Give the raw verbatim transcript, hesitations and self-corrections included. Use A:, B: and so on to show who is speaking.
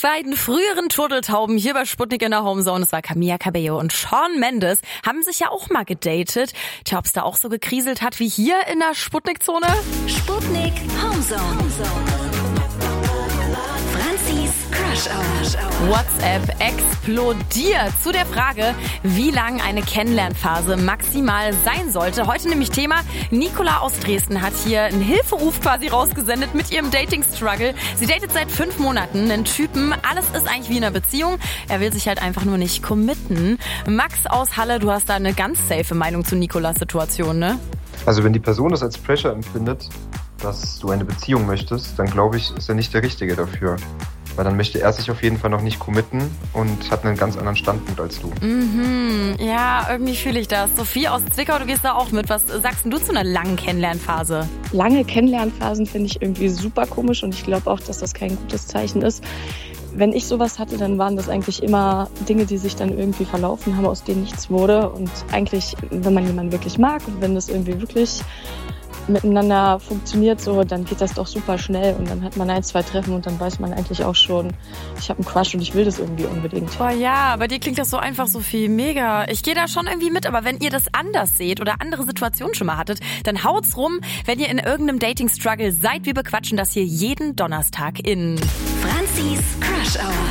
A: beiden früheren Turteltauben hier bei Sputnik in der Homezone, das war Camila Cabello und Shawn Mendes, haben sich ja auch mal gedatet. Tja, ob es da auch so gekriselt hat wie hier in der Sputnik-Zone?
B: Sputnik Homezone. Franzis Crush Hour.
A: WhatsApp explodiert zu der Frage, wie lang eine Kennenlernphase maximal sein sollte. Heute nämlich Thema, Nicola aus Dresden hat hier einen Hilferuf quasi rausgesendet mit ihrem Dating-Struggle. Sie datet seit fünf Monaten einen Typen. Alles ist eigentlich wie in einer Beziehung. Er will sich halt einfach nur nicht committen. Max aus Halle, du hast da eine ganz safe Meinung zu Nicolas Situation, ne?
C: Also wenn die Person das als Pressure empfindet, dass du eine Beziehung möchtest, dann glaube ich, ist er nicht der Richtige dafür. Weil dann möchte er sich auf jeden Fall noch nicht committen und hat einen ganz anderen Standpunkt als du.
A: Mhm, ja, irgendwie fühle ich das. Sophie aus Zwickau, du gehst da auch mit. Was sagst denn du zu einer langen Kennenlernphase?
D: Lange Kennenlernphasen finde ich irgendwie super komisch und ich glaube auch, dass das kein gutes Zeichen ist. Wenn ich sowas hatte, dann waren das eigentlich immer Dinge, die sich dann irgendwie verlaufen haben, aus denen nichts wurde. Und eigentlich, wenn man jemanden wirklich mag und wenn das irgendwie wirklich miteinander funktioniert, so, dann geht das doch super schnell und dann hat man ein, zwei Treffen und dann weiß man eigentlich auch schon, ich habe einen Crush und ich will das irgendwie unbedingt.
A: Boah ja, bei dir klingt das so einfach, Sophie, mega. Ich gehe da schon irgendwie mit, aber wenn ihr das anders seht oder andere Situationen schon mal hattet, dann haut's rum, wenn ihr in irgendeinem Dating-Struggle seid. Wir bequatschen das hier jeden Donnerstag in
B: Franzis Crush Hour.